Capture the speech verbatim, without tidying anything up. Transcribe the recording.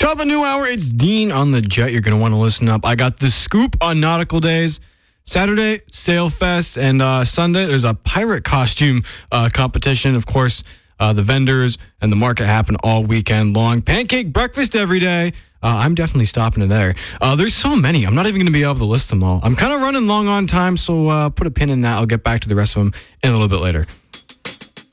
Top of the new hour, it's Dean on the Jet. You're going to want to listen up. I got the scoop on nautical days. Saturday, Sail Fest, and uh, Sunday, there's a pirate costume uh, competition. Of course, uh, the vendors and the market happen all weekend long. Pancake breakfast every day. Uh, I'm definitely stopping in there. Uh, there's so many. I'm not even going to be able to list them all. I'm kind of running long on time, so uh, put a pin in that. I'll get back to the rest of them in a little bit later.